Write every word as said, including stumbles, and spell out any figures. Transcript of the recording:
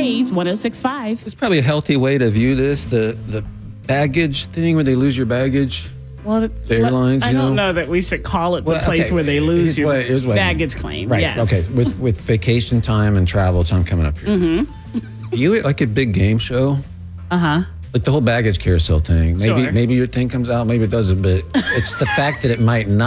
Praise one oh six point five. It's probably a healthy way to view this, the the baggage thing where they lose your baggage. Well, The airlines, I you don't know? know that we should call it the Well, place okay, where they lose here's your what- here's what I mean. baggage claim. Right. Yes. Okay. With with vacation time and travel time coming up here. Mm-hmm. View it like a big game show. Uh huh. Like the whole baggage carousel thing. Maybe Sure. maybe your thing comes out, maybe it doesn't, but it's the fact that it might not.